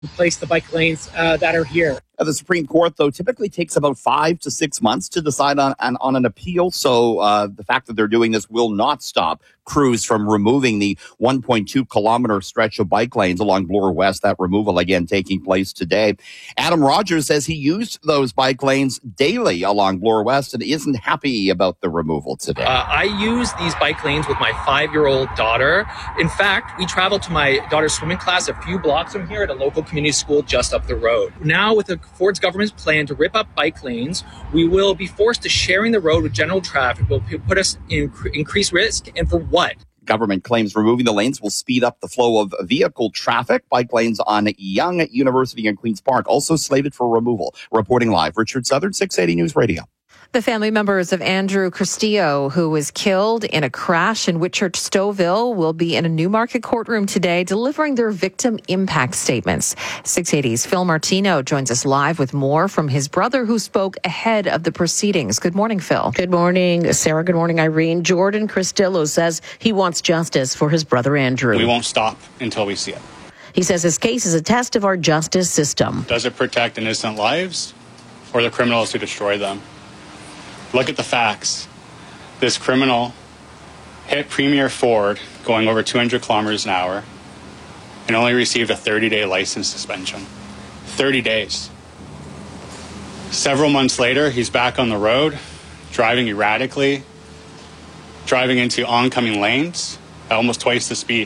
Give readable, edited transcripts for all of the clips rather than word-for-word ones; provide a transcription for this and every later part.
replace the bike lanes that are here. The Supreme Court, though, typically takes about 5 to 6 months to decide on an appeal. So the fact that they're doing this will not stop crews from removing the 1.2-kilometer stretch of bike lanes along Bloor West. That removal, again, taking place today. Adam Rogers says he used those bike lanes daily along Bloor West and isn't happy about the removal today. I use these bike lanes with my 5-year-old daughter. In fact, we travel to my daughter's swimming class a few blocks from here at a local community school just up the road. Now, with Ford's government's plan to rip up bike lanes, we will be forced to sharing the road with general traffic, will put us in increased risk, and for what? Government claims removing the lanes will speed up the flow of vehicle traffic. Bike lanes on Young University and Queen's Park also slated for removal. Reporting live, Richard Southern, 680 News Radio. The family members of Andrew Castillo, who was killed in a crash in Whitchurch Stouffville, will be in a Newmarket courtroom today delivering their victim impact statements. 680's Phil Martino joins us live with more from his brother, who spoke ahead of the proceedings. Good morning, Phil. Good morning, Sarah. Good morning, Irene. Jordan Castillo says he wants justice for his brother, Andrew. We won't stop until we see it. He says his case is a test of our justice system. Does it protect innocent lives or the criminals who destroy them? Look at the facts. This criminal hit Premier Ford going over 200 kilometers an hour and only received a 30-day license suspension. 30 days. Several months later, he's back on the road, driving erratically, driving into oncoming lanes at almost twice the speed.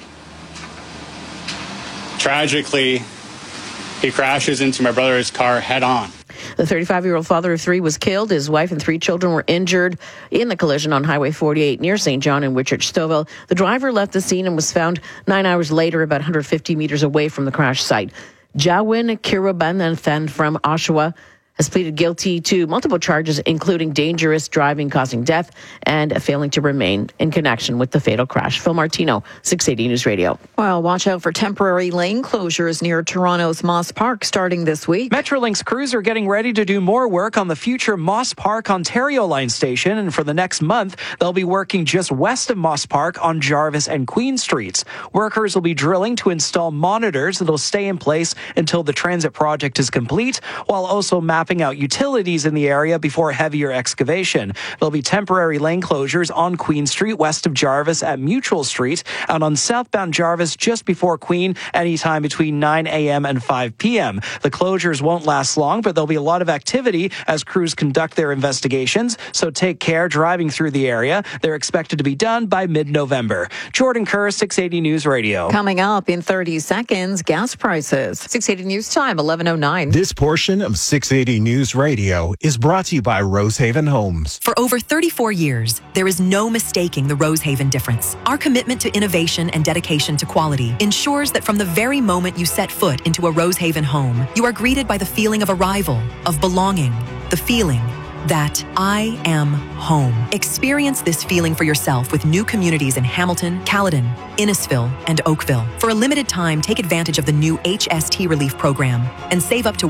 Tragically, he crashes into my brother's car head on. The 35-year-old father of 3 was killed. His wife and 3 children were injured in the collision on Highway 48 near St. John in Whitchurch Stouffville. The driver left the scene and was found 9 hours later about 150 meters away from the crash site. Jawin Kirabanathan from Oshawa has pleaded guilty to multiple charges, including dangerous driving causing death and failing to remain in connection with the fatal crash. Phil Martino, 680 News Radio. Well, watch out for temporary lane closures near Toronto's Moss Park starting this week. Metrolinx crews are getting ready to do more work on the future Moss Park Ontario line station, and for the next month, they'll be working just west of Moss Park on Jarvis and Queen Streets. Workers will be drilling to install monitors that'll stay in place until the transit project is complete, while also mapping out utilities in the area before heavier excavation. There'll be temporary lane closures on Queen Street west of Jarvis at Mutual Street and on southbound Jarvis just before Queen anytime between 9 a.m. and 5 p.m. The closures won't last long, but there'll be a lot of activity as crews conduct their investigations, so take care driving through the area. They're expected to be done by mid-November. Jordan Kerr, 680 News Radio. Coming up in 30 seconds, gas prices. 680 News Time, 11:09. This portion of 680 News Radio is brought to you by Rosehaven Homes. For over 34 years, there is no mistaking the Rosehaven difference. Our commitment to innovation and dedication to quality ensures that from the very moment you set foot into a Rosehaven home, you are greeted by the feeling of arrival, of belonging, the feeling that I am home. Experience this feeling for yourself with new communities in Hamilton, Caledon, Innisfil, and Oakville. For a limited time, take advantage of the new HST Relief Program and save up to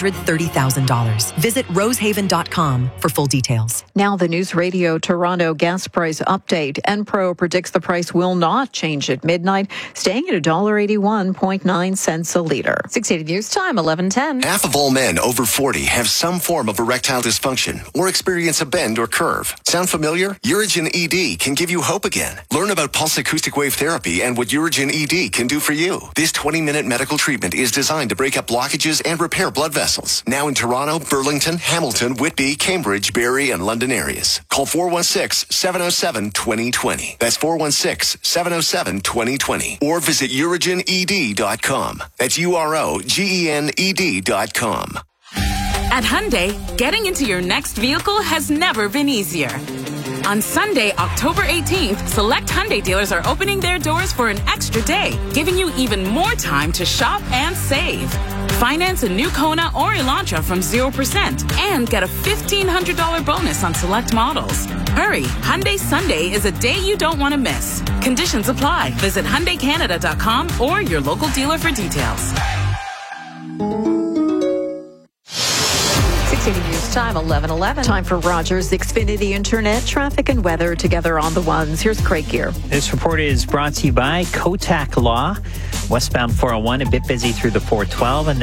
$130,000. Visit rosehaven.com for full details. Now the News Radio Toronto gas price update. Enpro predicts the price will not change at midnight, staying at $1.81.9 a litre. 680 News Time, 11:10. Half of all men over 40 have some form of erectile dysfunction or experience a bend or curve. Sound familiar? Urigen ED can give you hope again. Learn about pulse acoustic wave therapy and what Urigen ED can do for you. This 20-minute medical treatment is designed to break up blockages and repair blood vessels. Now in Toronto, Burlington, Hamilton, Whitby, Cambridge, Barrie, and London areas. Call 416-707-2020. That's 416-707-2020. Or visit urigened.com. That's UROGENED.com. At Hyundai, getting into your next vehicle has never been easier. On Sunday, October 18th, select Hyundai dealers are opening their doors for an extra day, giving you even more time to shop and save. Finance a new Kona or Elantra from 0% and get a $1,500 bonus on select models. Hurry, Hyundai Sunday is a day you don't want to miss. Conditions apply. Visit HyundaiCanada.com or your local dealer for details. 680 News Time, 11:11. Time for Rogers Xfinity Internet, traffic and weather together on the ones. Here's Craig Gear. This report is brought to you by Kotak Law. Westbound 401 a bit busy through the 412 and